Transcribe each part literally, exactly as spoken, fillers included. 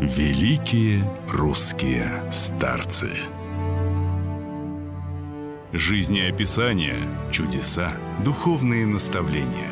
Великие русские старцы. Жизнеописания, чудеса, духовные наставления.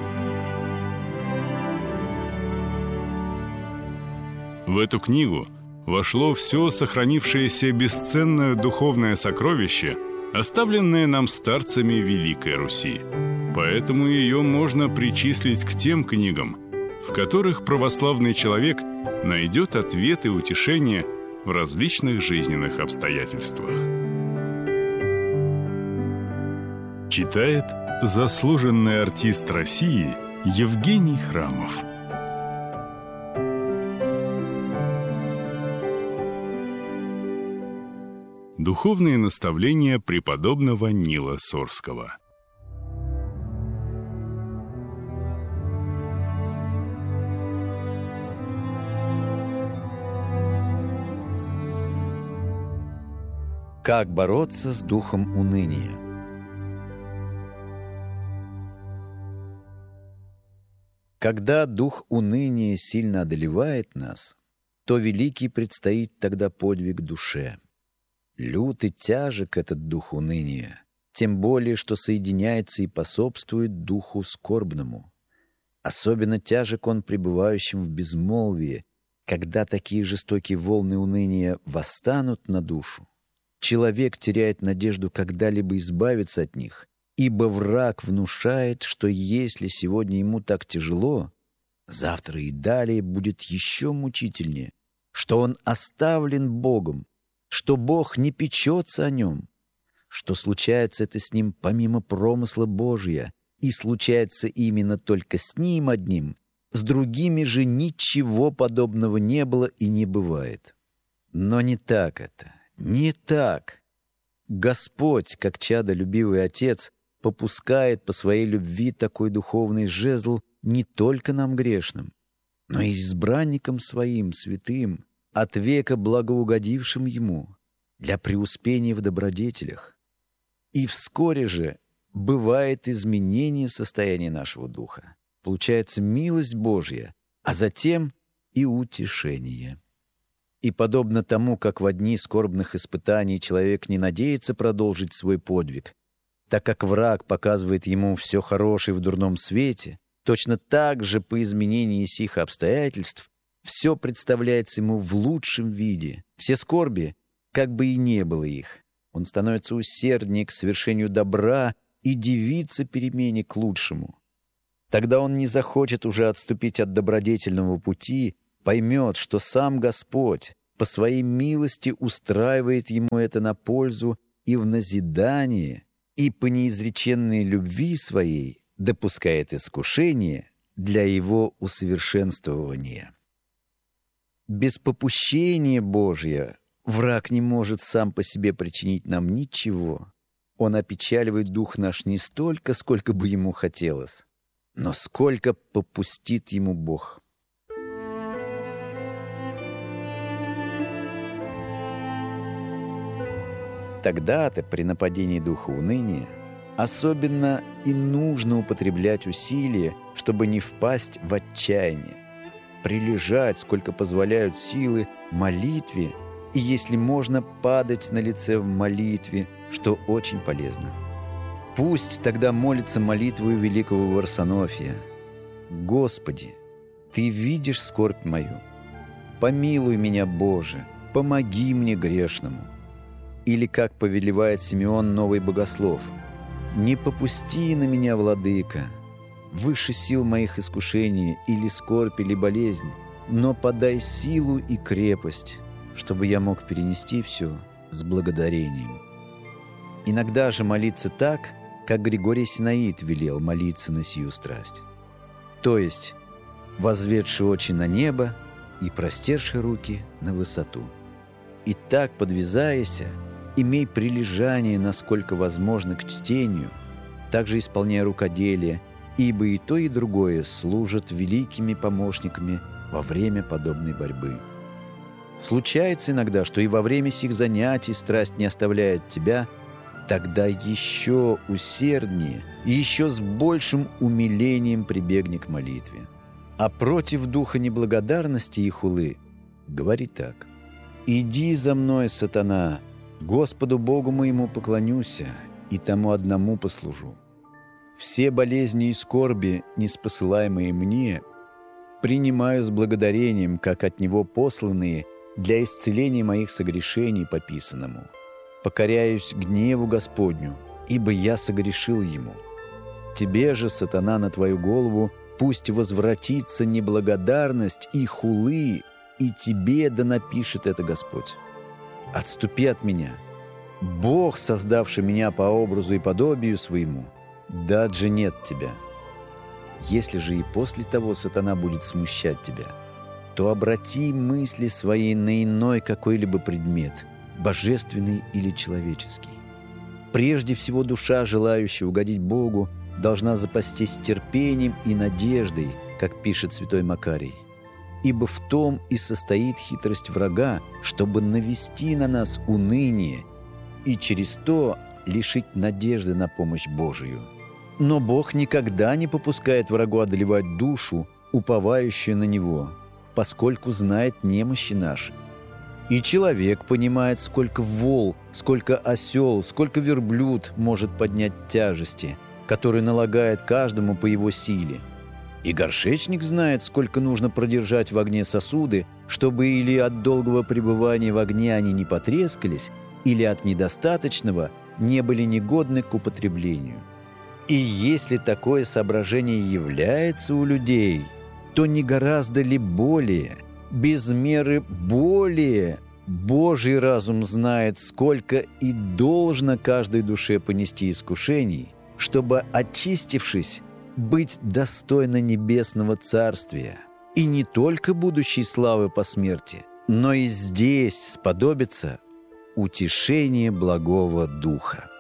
В эту книгу вошло все сохранившееся бесценное духовное сокровище, оставленное нам старцами Великой Руси. Поэтому ее можно причислить к тем книгам, в которых православный человек найдет ответ и утешение в различных жизненных обстоятельствах. Читает заслуженный артист России Евгений Храмов. Духовные наставления преподобного Нила Сорского. Как бороться с духом уныния? Когда дух уныния сильно одолевает нас, то великий предстоит тогда подвиг душе. Лют и тяжек этот дух уныния, тем более, что соединяется и способствует духу скорбному. Особенно тяжек он пребывающим в безмолвии, когда такие жестокие волны уныния восстанут на душу. Человек теряет надежду когда-либо избавиться от них, ибо враг внушает, что если сегодня ему так тяжело, завтра и далее будет еще мучительнее, что он оставлен Богом, что Бог не печется о нем, что случается это с ним помимо промысла Божия, и случается именно только с ним одним, с другими же ничего подобного не было и не бывает. Но не так это. Не так. Господь, как чадолюбивый Отец, попускает по своей любви такой духовный жезл не только нам грешным, но и избранникам Своим, святым, от века благоугодившим Ему, для преуспения в добродетелях. И вскоре же бывает изменение состояния нашего духа, получается милость Божья, а затем и утешение. И подобно тому, как во дни скорбных испытаний человек не надеется продолжить свой подвиг, так как враг показывает ему все хорошее в дурном свете, точно так же по изменении сих обстоятельств все представляется ему в лучшем виде, все скорби, как бы и не было их. Он становится усерднее к совершению добра и дивится перемене к лучшему. Тогда он не захочет уже отступить от добродетельного пути, поймет, что сам Господь по своей милости устраивает ему это на пользу и в назидание, и по неизреченной любви своей допускает искушение для его усовершенствования. Без попущения Божия враг не может сам по себе причинить нам ничего. Он опечаливает дух наш не столько, сколько бы ему хотелось, но сколько попустит ему Бог. Тогда-то, при нападении духа уныния, особенно и нужно употреблять усилия, чтобы не впасть в отчаяние, прилежать, сколько позволяют силы, молитве, и, если можно, падать на лице в молитве, что очень полезно. Пусть тогда молится молитвою великого Варсонофия: «Господи, Ты видишь скорбь мою, помилуй меня, Боже, помоги мне грешному». Или, как повелевает Симеон Новый Богослов: «Не попусти на меня, Владыка, выше сил моих искушений, или скорбь, или болезнь, но подай силу и крепость, чтобы я мог перенести все с благодарением». Иногда же молиться так, как Григорий Синаид велел молиться на сию страсть. То есть, возведши очи на небо и простерши руки на высоту. И так, подвязаяся, имей прилежание, насколько возможно, к чтению, также исполняя рукоделие, ибо и то, и другое служат великими помощниками во время подобной борьбы. Случается иногда, что и во время сих занятий страсть не оставляет тебя, тогда еще усерднее и еще с большим умилением прибегни к молитве. А против духа неблагодарности и хулы говори так: «Иди за мной, сатана, Господу Богу моему поклонюся, и тому одному послужу. Все болезни и скорби, неспосылаемые мне, принимаю с благодарением, как от Него посланные, для исцеления моих согрешений по писанному. Покоряюсь гневу Господню, ибо я согрешил Ему. Тебе же, сатана, на твою голову пусть возвратится неблагодарность и хулы, и тебе да напишет это Господь. Отступи от меня. Бог, создавший меня по образу и подобию своему, да отженет тебя. Если же и после того сатана будет смущать тебя, то обрати мысли свои на иной какой-либо предмет, божественный или человеческий. Прежде всего, душа, желающая угодить Богу, должна запастись терпением и надеждой, как пишет святой Макарий. Ибо в том и состоит хитрость врага, чтобы навести на нас уныние и через то лишить надежды на помощь Божию. Но Бог никогда не попускает врагу одолевать душу, уповающую на Него, поскольку знает немощи наши. И человек понимает, сколько вол, сколько осел, сколько верблюд может поднять тяжести, которые налагает каждому по его силе. И горшечник знает, сколько нужно продержать в огне сосуды, чтобы или от долгого пребывания в огне они не потрескались, или от недостаточного не были негодны к употреблению. И если такое соображение является у людей, то не гораздо ли более, без меры более, Божий разум знает, сколько и должно каждой душе понести искушений, чтобы, очистившись, быть достойно небесного царствия, и не только будущей славы по смерти, но и здесь сподобиться утешения благого духа.